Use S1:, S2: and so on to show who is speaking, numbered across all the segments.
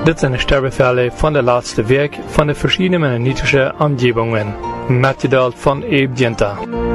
S1: Dit zijn de sterfbevelen van de laatste week van de verschillende mennonitische omgevingen, metgedeeld van Ebjenta.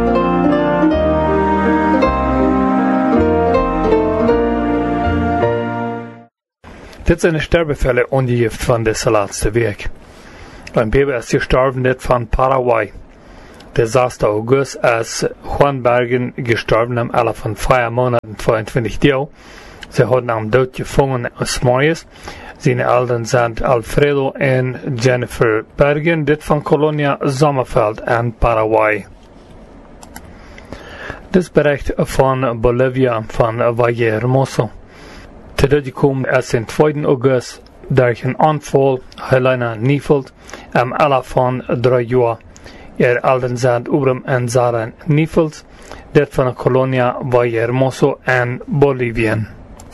S1: Dit zijn de sterfbevelen ongegift van deze laatste week. Een baby is gestorven dit van Paraguay. Der 6. August ist Juan Bergen gestorben am Alter von 4 Monaten 22 Jahren. Sie hat am Tod gefangen aus Morges. Seine Eltern sind Alfredo und Jennifer Bergen, dit van Colonia Sommerfeld in Paraguay. Das Bericht von Bolivia von Valle Hermoso. Teruggekomen ist den 2. August durch een aanval Helena Niefeld am Alter von 3 Jahren. Ihr Eltern sind Ubram und Sarah Niefeld, dit van de Colonia Valle Hermoso in Bolivien.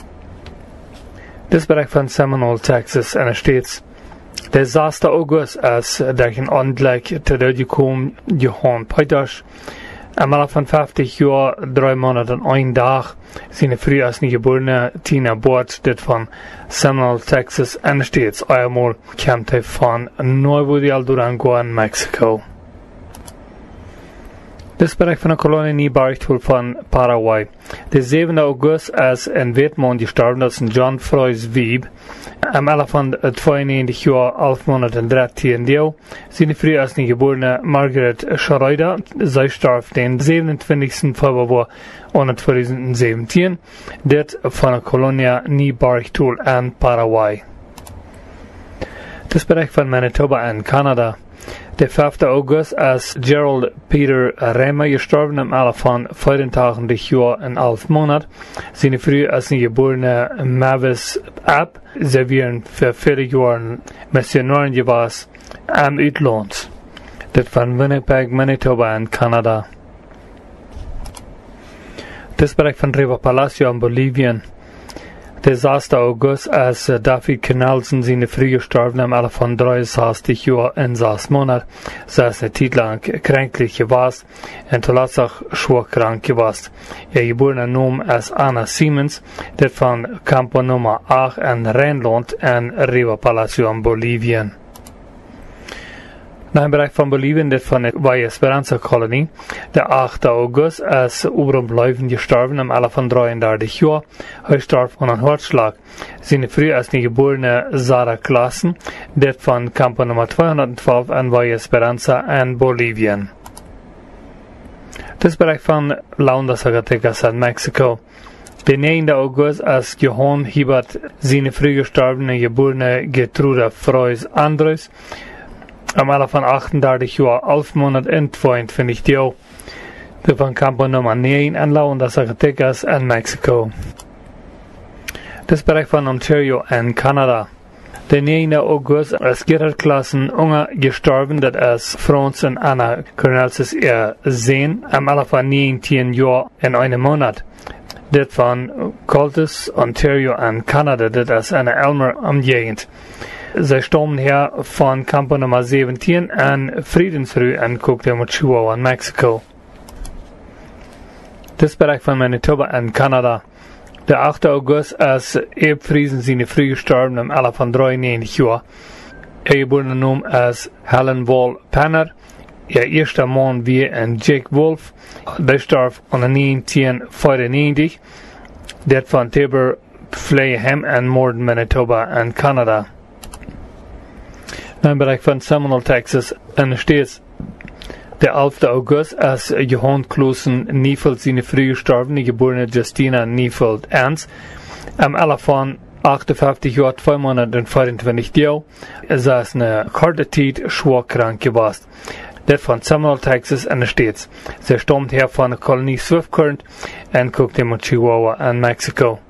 S1: Das Bericht von Seminole, Texas, in den States. Der 6. August ist durch ein Unglück zurückgekommen, Johann Peters. Am Alter von 50 Jahren, 3 Monate und 1 Tag, seine früh als geborene Tina Bort, dit von Seminole, Texas, in den States. Einmal kommt er von Nuevo de Durango in Mexiko. Das Bericht von der Kolonie Niebarichtul von Paraguay. Der 7. August ist in Vietmond gestorben, das ist John Freus Wieb. Am Alter von 92 Jahren, 11 Monate und 13 Jahren. Seine früh als geborene Margaret Schreider. Sie starb den 27. Februar 2017. Das von der Kolonie Niebarichtul in Paraguay. Das Bericht von Manitoba in Kanada. Der 5. August ist Gerald Peter Rema gestorben am Alter von 84 Jahren und 11 Monaten. Seine früh als geborene Mavis App. Sie waren für viele Jahre Missionaren gewesen am Utland. Das von Winnipeg, Manitoba in Kanada. Das Bericht von Riva Palacio in Bolivien. Der 6. August ist David Knalsen seine früh gestorben am Alter von 63 Jahren und 6 Monaten. Sie ist eine Zeit lang kränklich gewesen und zuletzt schwer krank gewesen. Ihr geborener Name ist Anna Siemens, der von Campo Nummer 8 in Rheinland in Riva Palacio in Bolivien. Nach dem Bereich von Bolivien, das von der Valle Esperanza Kolonie. Der 8. August ist Ubram Leuven gestorben am Alter von 33 Jahren. Er starb an einem Herzschlag. Seine früh als geborene Sarah Klassen, das von Campo Nummer 212 in Valle Esperanza in Bolivien. Das Bereich von Launda Zacatecas in Mexiko. Der 9. August ist Johann Hibert, seine früh gestorbene geborene Gertrude Freus Andres. Am Alter von 38 Jahren, 11 Monate und 22 Jahren. Der von Campo Nummer 9 in Launda Zacatecas in Mexiko. Das Bereich von Ontario in Kanada. Der 9. August ist Gerhard Klassen Unger gestorben, das ist Franz und Anna Cornelsis ihr Sohn, am Alter von 19 Jahren in einem Monat. Das von Coltis, Ontario in Kanada, das ist eine Elmer Umgegend. Sie stammen her von Campo Nummer 17 in Friedensrue in Cuauhtémoc in Mexiko. Das Bereich von Manitoba in Kanada. Der 8. August ist Eb Friesen seine früh gestorben am Alter von 93 Jahren. Ihr geborener Name ist Helen Wall Panner. Ihr erster Mann war Jake Wolf. Der starb an 1994. Der von Tabor Flayham in Morden, Manitoba in Kanada. Im Bereich von Seminole, Texas, in den States. Der 11. August ist Johann Klosen Niefeld, seine früh gestorbene geborene Justina Niefeld Ernst, am Alter von 58 Jahren, 2 Monate und 24 Jahren. Sie ist eine harte Zeit schwer krank gewesen. Der von Seminole, Texas, in den States. Sie stammt her von der Kolonie Swift Current in Cuauhtémoc, Chihuahua in Mexiko.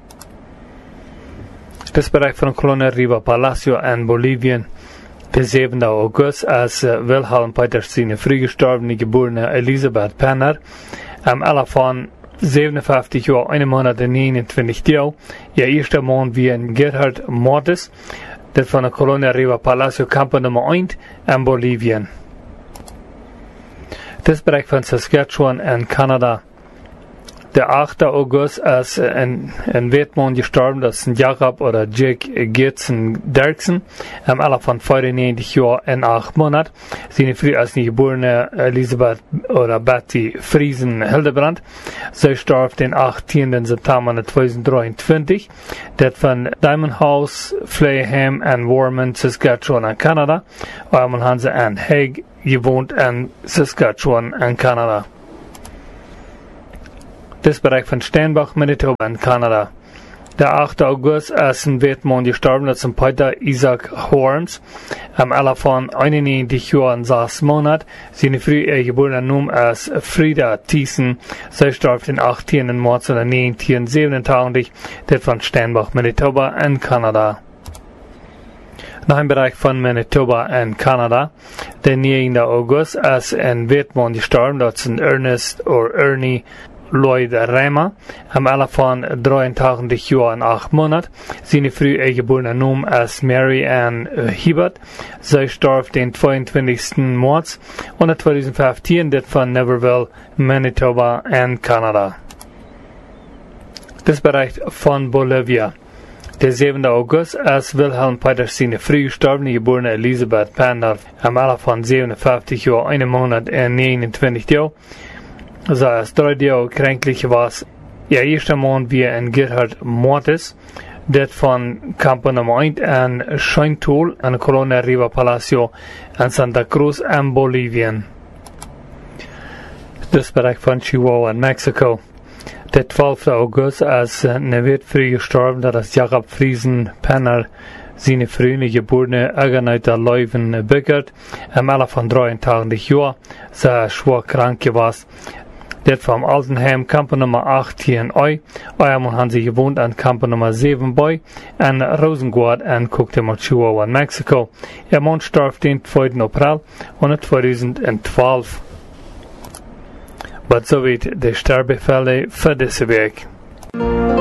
S1: Das Bereich von der Kolonie Riva Palacio in Bolivien. Der 7. August ist Wilhelm Peters seine früh gestorbene geborene Elisabeth Penner am Alter von 57 Jahren, 1 Monat und 29 Jahren. Ihr erster Mann war Gerhard Mortis, der von der Kolonie Riva Palacio Campo Nummer 1 in Bolivien. Das Bereich von Saskatchewan in Kanada. Der 8. August ist ein Wettmann gestorben, das ist Jakob oder Jake Gertsen Derksen, alle von 94 Jahren und 8 Monaten. Seine früh als geborene Elisabeth oder Betty Friesen Hildebrand. Sie starb den 18. September 2023. Das von Diamond House, Flayham und Warman, Saskatchewan in Kanada. Einmal haben sie in Hague gewohnt in Saskatchewan in Kanada. Das Bereich von Steinbach, Manitoba in Kanada. Der 8. August ist ein Wettmann gestorben, das ist Peter Isaac Horms, alle von 91 Jahren 6 Monaten. Seine frühe geborene Name ist Frida Thiessen. Sie starb den 18. März 1987, das von Steinbach, Manitoba in Kanada. Noch im Bereich von Manitoba in Kanada. Der 9. August ist ein Wettmann gestorben, das ist Ernest oder Ernie Lloyd Reimer, alle von 83 Jahren 8 Monaten. Seine früh geborene Name ist Mary Ann Hibbert. Sie starb den 22. März 2015, das von Neverville, Manitoba in Kanada. Das Bereich von Bolivia. Der 7. August ist Wilhelm Peters seine früh gestorbene geborene Elisabeth Pander, alle von 57 Jahren 1 Monat und 29 Jahren. Sie ist 3 Jahre kränklich was. Ihr erster Mann wie ein Gerhard Mortis, das von Campo Nummer 1 an Scheintool an Colonia Riva Palacio in Santa Cruz in Bolivien. Das Bereich von Chihuahua in Mexiko. Der 12. August ist eine früh gestorben, das ist Jakob Friesen Penner, seine frühe geborene Ageneuter Leuven Bückert, alle von 83 Jahren, sie ist schwer krank gewesen. Das vom Altenheim, Campo Nummer 8 hier in Oi. Einmal haben sie gewohnt an Campo Nummer 7 bei, in Rosengard in Cuauhtémoc, Chihuahua in Mexiko. Ihr Mann starb den 2. April 2012. Aber soweit die Sterbefälle für diese Weg.